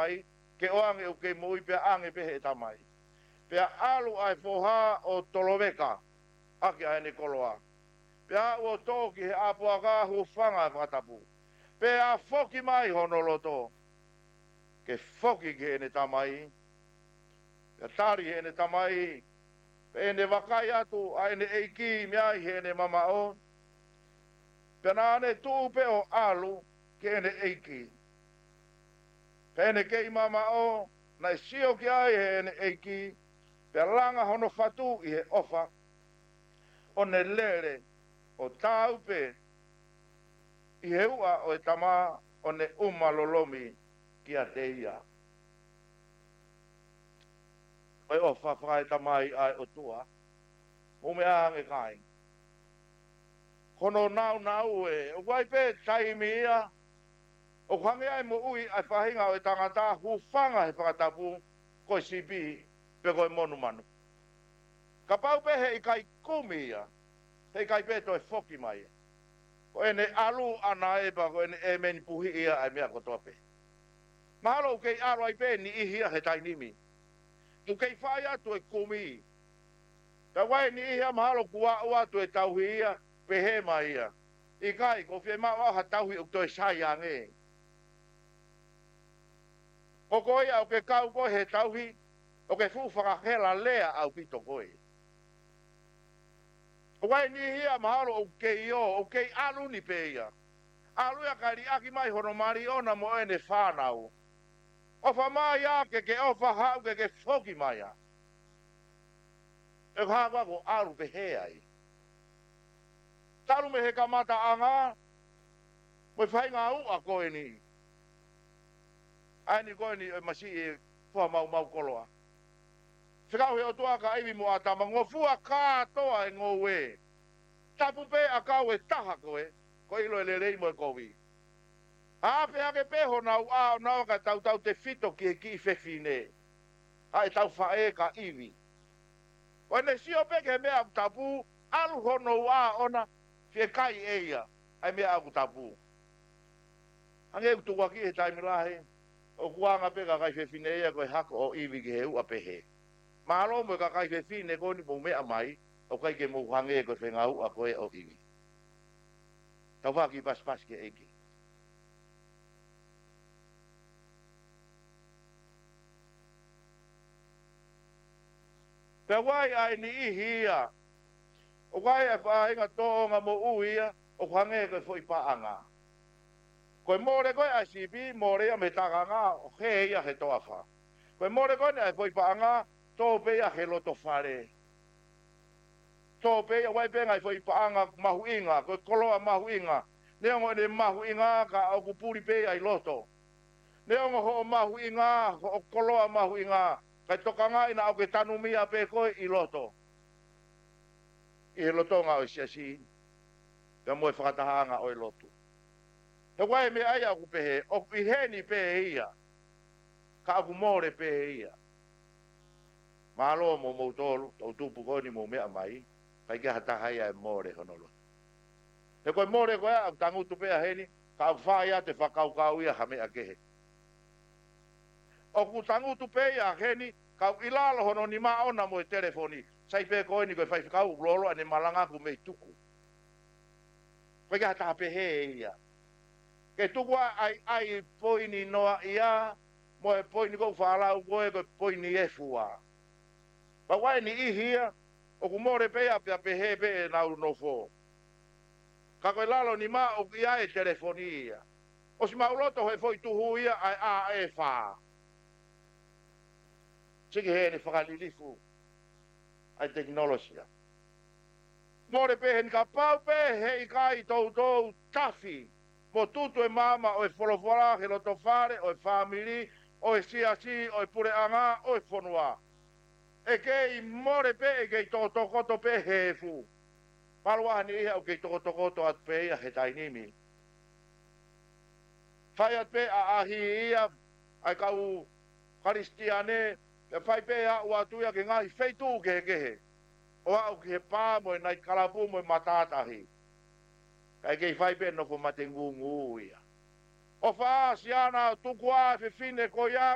tamai, ke oange o ke mui pe ange pe he tamai. Pe alu ai foha o toloweka, ake ai ne koloa. Pe a o toki he apuaka hufanga whatapu. Pe a foki mai honoloto, ke foki ke ne tamai, pe tari he ne tamai, pe ne wakai atu ai ne eiki mea he ne mamao, pe nā ne tūpe o alu ke ne eiki. Pe ne kei mamao, na e sio ki ai he ne eiki, pe langa hono fatu i he ofa, o ne lere o taupe i he ua o e tama o ne umalolomi ki a te ia. O e ofa whakai tamai ai o tua, o me ange kai. Kono nau e, o wai pe taimi ia, o kwange ai mo ui ai whahinga o e tangata hufanga he whakatapu koe sipi pe koe monu manu. Ka pau pe he i kai kumi ia, he i kai pe toi foki mai. Ko ene alu ana e pa ko ene e meni puhi ia ai mea kotoa pe. Mahalo kei alu ai pe ni ihia he tainimi. Tu kei whai atu e kumi. Ka wai ni ihia mahalo kua ua tu e tauhi ia pe he mai ia. I kai ko fie maa ha tauhi u toi sai ange. Ko koi au ke kau ko he tauhi, o ke fuwhaka hela lea au pito koi. O wai ni hia mahalo o kei o kei alu ni pe ia. Alu ia kai aki mai hono mari ona mo ene whanau. Ofa mai ake ke ofa hau ke foki mai a. E hawa ko alu pe he ai. Taru me he kamata anga, mo whai ngā ua koe ni. Ai ni koe ni masi e fua mau koloa. Whikau he o tua ka iwi mo atama, ngō fua kātoa e ngō we. Tapu pe a kau e taha koe, ko ilo e le rei mo e kowi. A pe hake peho nau a nau ka tau te fito ki e ki whewhine. A e tau whae ka iwi. Ko ne sio pe ke mea tapu, alu hono a ona, fie kai eia, ai mea aku tapu. Ange u tuwa ki he taimilahe, o kuanga pe ka kai whewhine eia koe hako o iwi ki he ua pehe. Mahalo mo ka kai whewhine koni mo mea mai, o kai ke mo hange koe whengau a koe o iwi. Tau whaki pas ke eki. Pea wai ai ni ihia. O wai ai whainga toonga mo uia, o hange koe fwoi paanga. Koe more koe ai sipi, more ia me takanga, o he ia he toa wha. Koe more koe ai fwoi paanga, tō pe ia he loto whare. Tō pe ia wai pe ngai fwoi paanga mahu inga, koe koloa mahu inga. Neongo ne mahu inga ka au kupuri pe ai loto. Neongo ho mahu inga, ho koloa mahu inga. Kai tokanga ina au ke tanumia pe koe i loto. I he loto ngā o siasi. Pea moe whakatahanga o i loto. He wai me ai au pehe, o i heni pe ia. Ka au more pe ia. Malo mo moutolu, tau tupu koni mo mea mai. Kai ke hatahai ai more honolo. He koe more koe au tangutu pe a heni, ka au whaia te whakaukau ia hamea kehe. O ku tangutu pe ia heni, kau ilalo hono ni maona mo e telefoni. Sai pe koe ni koe whaifakau lolo ane malanga ku mei tuku. Koe ka hata pe he ia. Ke tuku ai poini noa ia, mo e poini kou whaalau koe koe poini e fua. Pa wai ni ihia, o ku more pe a pe he pe e nau no fo. Ka koe lalo ni ma o ia e telefoni ia. O si mauloto he foi tuhu ia ai a e whaa. Siki he ni whakalilifu ai teknolosia. More pe hen ka pau pe he i kai tau tafi. Mo tutu e mama o e wholowhara, he loto whare, o e whamiri, o e siasi, o e pure anga, o e whonua. E kei more pe e kei tokoto pe he fu. Palua ni iha o kei tokoto at pe ia he tainimi. Whai at pe a ahi ia, ai kau karistiane, e whai pe a ua tuia ke ngahi feitu kehe. O au ki he pā mo e nai kalapu mo e matatahi. Kai kei whai pe no ko matengu ngu ia. O wha siana tukua fe fine ko ia